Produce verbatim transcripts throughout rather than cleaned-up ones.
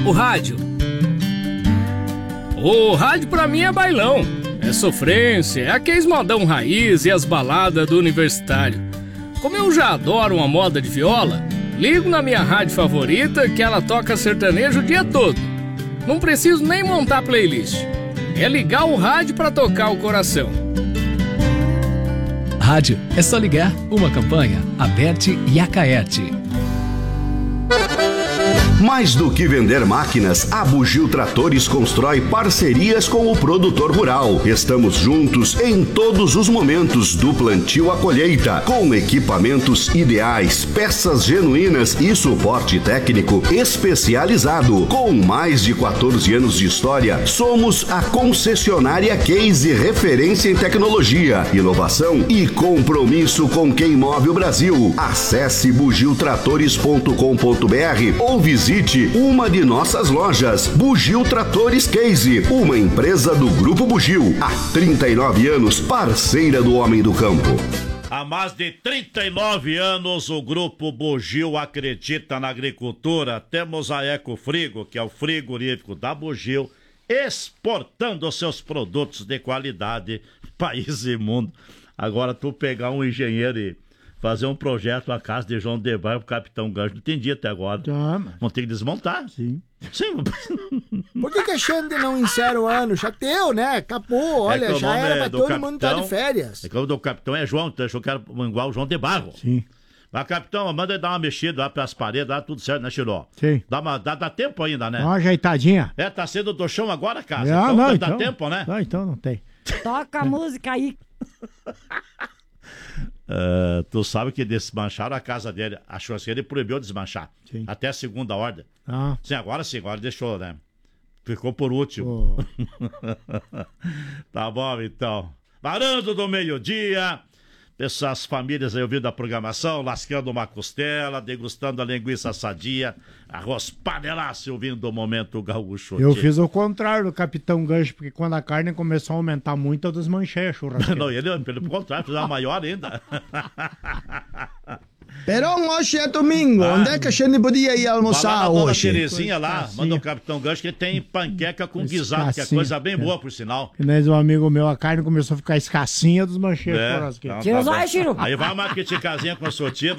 O rádio. O rádio pra mim é bailão. É sofrência, é aqueles modão raiz e as baladas do universitário. Como eu já adoro uma moda de viola, ligo na minha rádio favorita que ela toca sertanejo o dia todo. Não preciso nem montar playlist. É ligar o rádio pra tocar o coração. Rádio, é só ligar. Uma campanha, Aberte e Acaerte. Mais do que vender máquinas, a Bugio Tratores constrói parcerias com o produtor rural. Estamos juntos em todos os momentos, do plantio à colheita, com equipamentos ideais, peças genuínas e suporte técnico especializado. Com mais de quatorze anos de história, somos a concessionária Case, referência em tecnologia, inovação e compromisso com quem move o Brasil. Acesse bugio tratores ponto com ponto br ou visite uma de nossas lojas. Bugio Tratores Case, uma empresa do Grupo Bugio. Há trinta e nove anos, parceira do homem do campo. Há mais de trinta e nove anos, o Grupo Bugio acredita na agricultura. Temos a Ecofrigo, que é o frigorífico da Bugio, exportando seus produtos de qualidade, país e mundo. Agora, tu pegar um engenheiro e fazer um projeto na casa de João de Bairro pro Capitão Gancho, não entendi até agora. Tá, mas... Vão ter que desmontar. Sim. Sim. Por que que a Xande não encerra o ano? Já deu, né? Acabou, olha, é já era pra todo capitão, mundo estar de férias. É que o do Capitão é João, então eu quero igual o João de Barro. Sim. Mas, Capitão, manda ele dar uma mexida lá pras paredes, dá tudo certo, né, Chiló? Sim. Dá, uma, dá, dá tempo ainda, né? Dá uma ajeitadinha. É, tá sendo do chão agora, casa. Ah, então, não, dá então, tempo, né? Ah, então não tem. Toca a música aí. Uh, tu sabe que desmancharam a casa dele. A churrasqueira ele proibiu desmanchar. Sim. Até a segunda ordem. Ah. Sim, agora sim, agora deixou, né? Ficou por último. Oh. Tá bom, então. Varando do meio-dia. Essas famílias aí ouvindo a programação, lascando uma costela, degustando a linguiça sadia, arroz panelaço, ouvindo o momento gaúcho. Eu fiz o contrário do Capitão Gancho, porque quando a carne começou a aumentar muito, eu desmanchei a churrasqueira. Não, ele, pelo contrário, fez uma maior ainda. Perão, hoje é domingo. Ah, Onde é que a gente podia ir almoçar lá na dona hoje? Terezinha lá, Escassinha. manda o Capitão Gancho que tem panqueca com guisado, que é Escassinha, coisa bem é. boa, por sinal. Que nem um amigo meu, a carne começou a ficar escassinha, eu desmanchei É, a churrasqueira. então Tira tá os bom. olhos, Chiro. Aí vai uma criticazinha com a sua tia.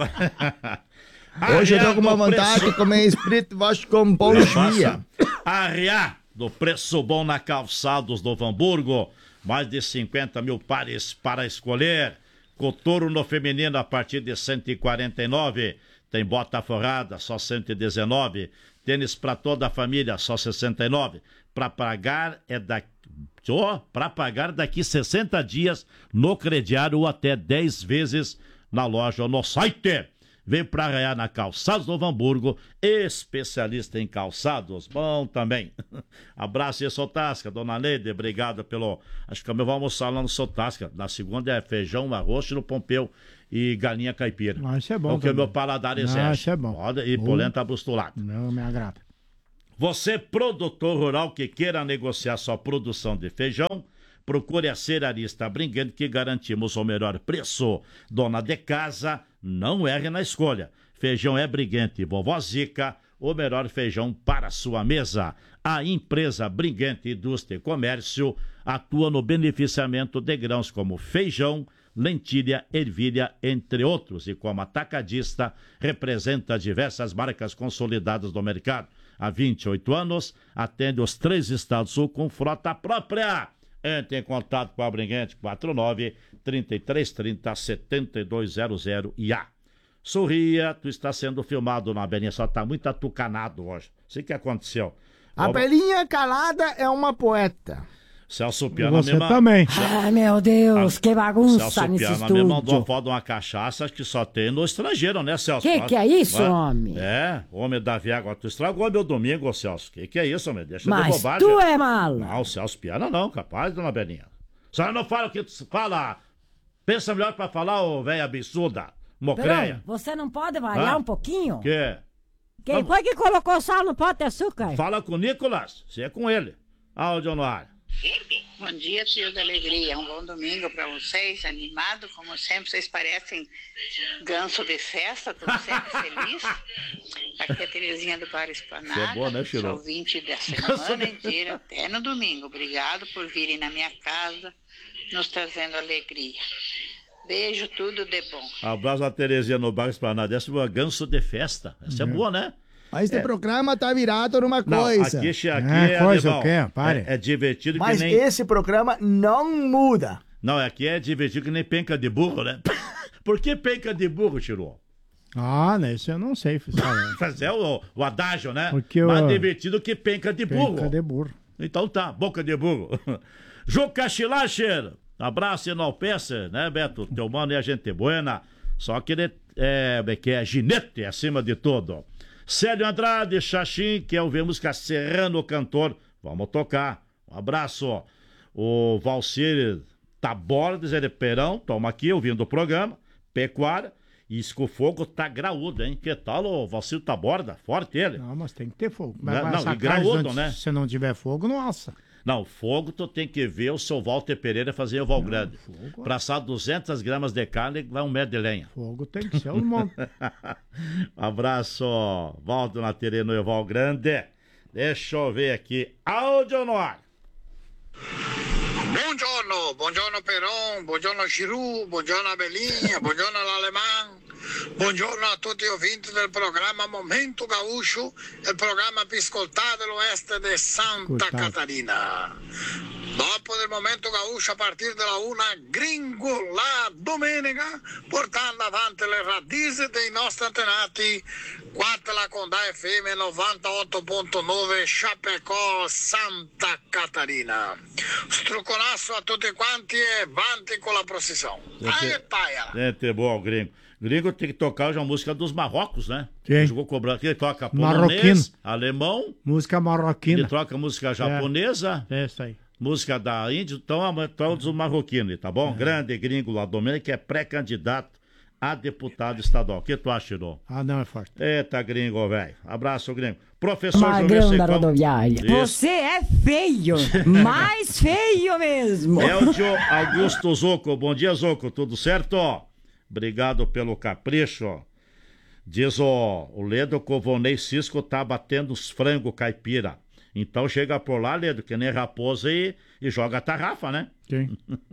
Hoje eu tô com uma Arriar do vontade preço- de comer espírito, gosto de comer pão de chimia. Arriar do preço bom na Calçados do Hamburgo. Mais de cinquenta mil pares para escolher. Coturno no feminino a partir de cento e quarenta e nove. Tem bota forrada, só cento e dezenove. Tênis para toda a família, só sessenta e nove. Para pagar é daqui... Oh, para pagar daqui sessenta dias no crediário ou até dez vezes na loja ou no site. Vem para arraiar na Calçados do Hamburgo, especialista em calçados. Bom também. Abraço aí, Sotasca. Dona Leide, obrigado pelo... Acho que eu vou almoçar lá no Sotasca. Na segunda é feijão, arroz no Pompeu e galinha caipira. Ah, isso é bom É o que o também. meu paladar Ah, exige. isso é bom. Pode, e Bom. polenta abustulada. Não me agrada. Você, produtor rural que queira negociar sua produção de feijão, procure a Cerealista Brinquedo que garantimos o melhor preço. Dona de casa, não erre na escolha. Feijão é Briguente, Vovó Zica, o melhor feijão para a sua mesa. A empresa Briguente Indústria e Comércio atua no beneficiamento de grãos como feijão, lentilha, ervilha, entre outros. E como atacadista, representa diversas marcas consolidadas do mercado. Há vinte e oito anos, atende os três estados sul com frota própria. Entre em contato com a Briguente, quatro nove, trinta e três trinta, setenta e dois zero zero e A. Sorria, tu está sendo filmado na Belinha, só tá muito atucanado hoje. Sei o que aconteceu. A Belinha calada é uma poeta. Celso Piana Você me ma- também. Ai, meu Deus, que bagunça Celso nesse Piana me mandou uma estúdio. foto de uma cachaça que só tem no estrangeiro, né, Celso? Que que é isso, Vai. homem? É, homem da Via, agora tu estragou meu domingo, Celso. Que que é isso, homem? Deixa de Mas bobagem. tu é malo. Não, Celso Piana não, capaz, dona Belinha. A senhora não fala o que tu fala. Pensa melhor pra falar, ô velha absurda. Mocreia. Peraí, você não pode variar Ah? um pouquinho? Que? Quem foi que colocou sal no pote de açúcar? Fala com o Nicolas, você é com ele. Áudio no ar. Bom dia, tio da alegria. Um bom domingo para vocês, animado, como sempre. Vocês parecem ganso de festa, tô sempre feliz. Aqui é a Terezinha do Bar Esplanada. Você é boa, né, Chiro? Sou ouvinte da semana inteira, até no domingo. Obrigado por virem na minha casa, nos trazendo alegria. Beijo, tudo de bom. Abraço a Terezinha no Bar Esplanada. Essa é uma ganso de festa. Essa uhum. é boa, né? Mas este é. programa tá virado numa não, coisa. Aqui, aqui é, é, coisa animal. o quê? Pare. É, é divertido Mas que nem... esse programa não muda. Não, aqui é divertido que nem penca de burro, né? Por que penca de burro, Chiru? Ah, né? Isso eu não sei, fiscal. Mas é o, o adágio, né? Porque Mais eu... divertido que penca de burro. Penca de burro. Então tá, boca de burro. Juca Chilacher, abraço e não peça, né, Beto? Teu mano é gente buena, só que ele é, que é ginete acima de tudo. Célio Andrade, Xaxim, que é o música Serrano Cantor. Vamos tocar. Um abraço. O Valcir Tabordes, ele é Perão, toma aqui, ouvindo o programa. Pecuária. E isso que o fogo tá graúdo, hein? Que tal o Valcir Taborda? Forte ele. Não, mas tem que ter fogo. Mas não, não e graúdo, né? Se não tiver fogo, não assa. Não, fogo tu tem que ver o seu Walter Pereira fazer o Val Grande. Fogo... Pra assar duzentas gramas de carne, vai um metro de lenha. Fogo tem que ser um monte. Abraço, Walter na Terena e Val Grande. Deixa eu ver aqui. Áudio no ar. Buongiorno, buongiorno Peron, buongiorno Chiru, buongiorno Belinha, buongiorno l'Alemán. Buongiorno a tutti gli ouvinti del programma Momento Gaúcho, il programma più ascoltato dell'oeste di Santa Ascoltato. Catarina. Dopo del Momento Gaúcho, a partire dalla una, Gringo la domenica, portando avanti le radici dei nostri antenati, quattro la Condá F M novantotto virgola nove, Chapecó, Santa Catarina. Struconasso a tutti quanti e avanti con la procissão. Aí, paia! Gente boa, Gringo. Gringo tem que tocar já a música dos Marrocos, né? Sim. Jogou cobrando aqui, ele toca polonês, alemão. Música marroquina. Ele toca música japonesa. É, é isso aí. Música da Índia, então, então dos marroquinos, tá bom? É. Grande Gringo lá do Domênico, que é pré-candidato a deputado estadual. O que tu acha, Chirô? Ah, não, é forte. Eita, Gringo, velho. Abraço, Gringo. Professor Magrão da rodoviária. Você é feio. Mais feio mesmo. Eldio Augusto Zoco. Bom dia, Zoco. Tudo certo? Obrigado pelo capricho. Diz o, o Ledo que o Vonei Cisco tá batendo os frangos caipira. Então chega por lá, Ledo, que nem raposa e, e joga a tarrafa, né? Sim.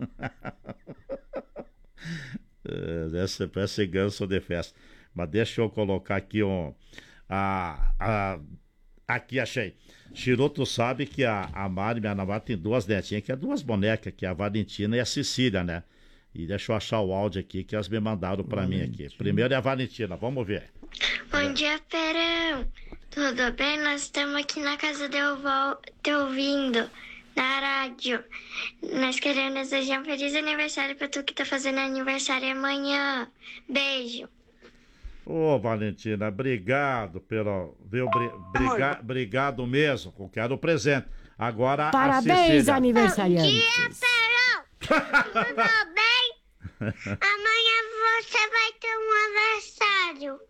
Essa parece ganso de festa. Mas deixa eu colocar aqui um. A, a, aqui achei. Chiroto sabe que a, a Mari, minha namorada, tem duas netinhas, que é duas bonecas, que é a Valentina e a Cecília, né? E deixa eu achar o áudio aqui que elas me mandaram pra Valentina. Mim aqui. Primeiro é a Valentina, vamos ver. Bom é. dia, Perão. Tudo bem? Nós estamos aqui na casa de Oval, te ouvindo, na rádio. Nós queremos desejar um feliz aniversário pra tu que tá fazendo aniversário amanhã. Beijo. Ô, oh, Valentina, obrigado pelo... Viu? Briga, obrigado mesmo, eu quero o presente. Agora parabéns, a aniversariante. Bom dia, Perão. Tudo bem? Amanhã você vai ter um aniversário.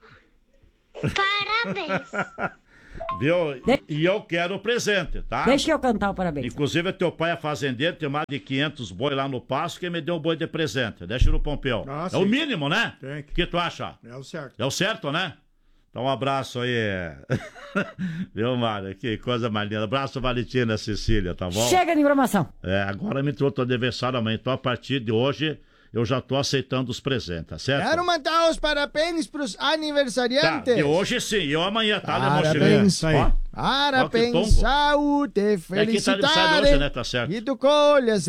Parabéns. Viu? De... E eu quero o presente, tá? Deixa eu cantar o parabéns. Inclusive, teu pai é fazendeiro, tem mais de quinhentos boi lá no pasto, que me deu um boi de presente. Deixa no Pompeu. Ah, é sim. O mínimo, né? Tem que... O que tu acha? É o certo. É o certo, né? Então um abraço aí. Viu, Mário? Que coisa mais linda. Abraço, Valentina, Cecília, tá bom? Chega de informação. É, agora me entrou teu aniversário amanhã, então a partir de hoje... Eu já tô aceitando os presentes, tá certo? Quero mandar os parabéns pros aniversariantes. Tá, e hoje sim, e eu amanhã, tá, Parabéns, ó, parabéns, saúde, felicidade. É quem tá aniversário hoje, né? Tá certo. E tu colhas